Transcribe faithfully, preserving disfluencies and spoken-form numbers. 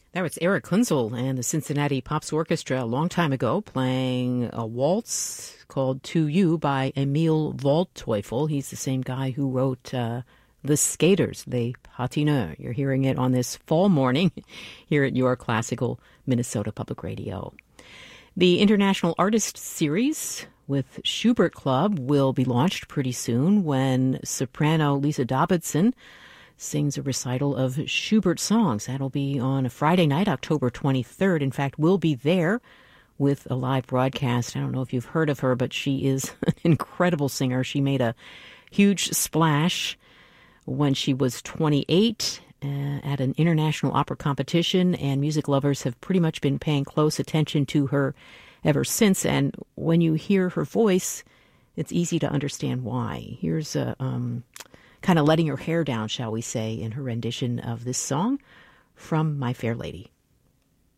That was Eric Kunzel and the Cincinnati Pops Orchestra a long time ago playing a waltz called To You by Emil Waldteufel. He's the same guy who wrote uh, The Skaters, Les Patineurs. You're hearing it on this fall morning here at your classical Minnesota Public Radio. The International Artist Series with Schubert Club will be launched pretty soon when soprano Lisa Davidson sings a recital of Schubert songs. That'll be on a Friday night, October twenty-third. In fact, we'll be there with a live broadcast. I don't know if you've heard of her, but she is an incredible singer. She made a huge splash when she was twenty-eight uh, at an international opera competition, and music lovers have pretty much been paying close attention to her ever since. And when you hear her voice, it's easy to understand why. Here's a... Um, kind of letting her hair down, shall we say, in her rendition of this song from My Fair Lady.